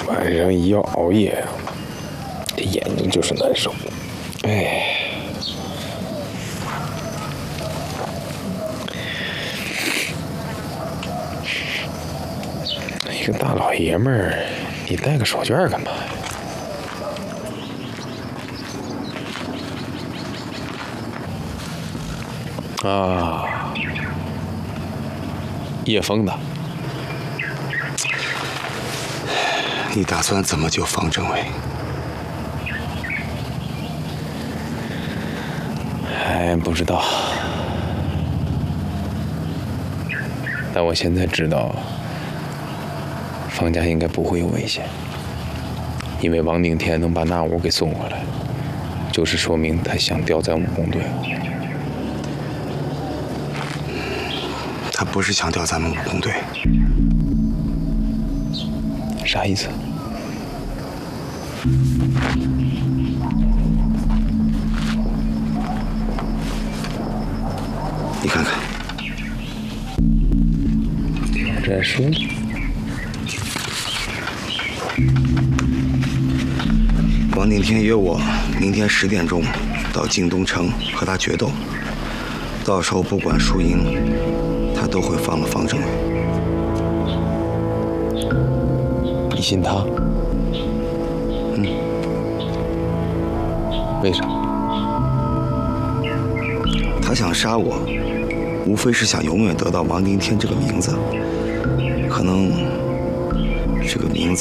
晚上一要熬夜，这眼睛就是难受。哎，一个大老爷们儿，你带个手绢干嘛呀？啊，叶枫的。 你打算怎么救方政委？ 还不知道，但我现在知道，方家应该不会有危险，因为王顶天能把那屋给送回来，就是说明他想调在武工队。 他不是想调咱们武工队。 啥意思？ 你看看， 这书。 王顶天约我明天10点钟到京东城和他决斗，到时候不管输赢，他都会放了方政委。 你信他？为啥？ 他想杀我，无非是想永远得到王顶天这个名字。可能这个名字